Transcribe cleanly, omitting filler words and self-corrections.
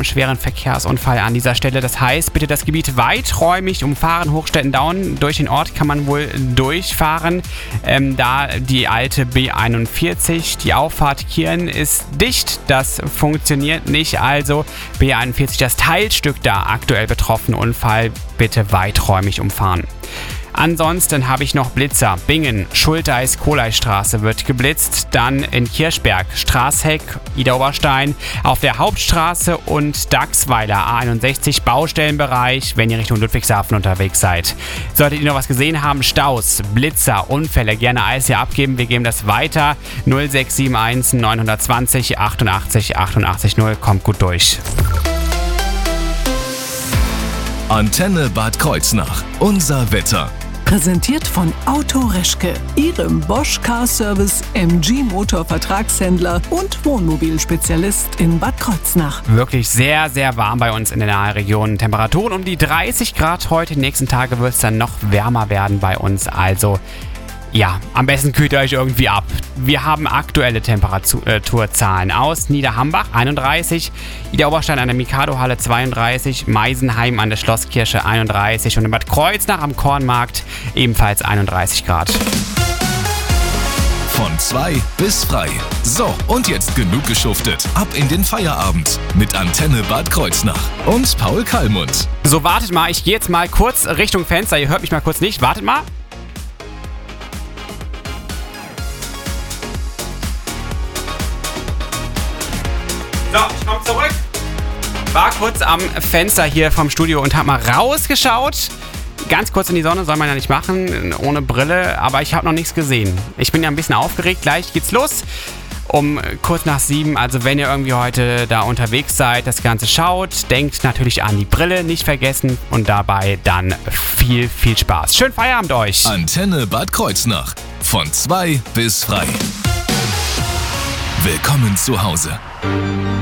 einen schweren Verkehrsunfall an dieser Stelle. Das heißt, bitte das Gebiet weiträumig umfahren. Hochstetten-Daun, durch den Ort kann man wohl durchfahren. Da die alte B41, die Auffahrt Kirn ist dicht. Das funktioniert nicht. Also B41, das Teilstück da aktuell betroffen. Unfall, bitte weiträumig umfahren. Ansonsten habe ich noch Blitzer. Bingen, Schulteis-Kohlei-Straße wird geblitzt. Dann in Kirchberg, Straßheck, Ida-Oberstein, auf der Hauptstraße und Dachsweiler A61 Baustellenbereich, wenn ihr Richtung Ludwigshafen unterwegs seid. Solltet ihr noch was gesehen haben, Staus, Blitzer, Unfälle, gerne alles hier abgeben. Wir geben das weiter. 0671 920 88 88 0. Kommt gut durch. Antenne Bad Kreuznach. Unser Wetter. Präsentiert von Auto Reschke, Ihrem Bosch Car Service, MG Motor Vertragshändler und Wohnmobilspezialist in Bad Kreuznach. Wirklich sehr, sehr warm bei uns in der Nahregion. Temperaturen um die 30 Grad heute. Die nächsten Tage wird es dann noch wärmer werden bei uns. Also ja, am besten kühlt ihr euch irgendwie ab. Wir haben aktuelle Temperaturzahlen aus Niederhambach 31, Ida-Oberstein an der Mikado-Halle 32, Meisenheim an der Schlosskirche 31 und in Bad Kreuznach am Kornmarkt ebenfalls 31 Grad. Von 2 bis frei. So, und jetzt genug geschuftet. Ab in den Feierabend mit Antenne Bad Kreuznach und Paul Kallmund. So, wartet mal, ich gehe jetzt mal kurz Richtung Fenster. Ihr hört mich mal kurz nicht. Wartet mal. So, ich komme zurück. War kurz am Fenster hier vom Studio und habe mal rausgeschaut. Ganz kurz in die Sonne soll man ja nicht machen, ohne Brille, aber ich habe noch nichts gesehen. Ich bin ja ein bisschen aufgeregt. Gleich geht's los. Um kurz nach 7, also wenn ihr irgendwie heute da unterwegs seid, das Ganze schaut, denkt natürlich an die Brille, nicht vergessen und dabei dann viel, viel Spaß. Schönen Feierabend euch. Antenne Bad Kreuznach. Von 2 bis frei. Willkommen zu Hause.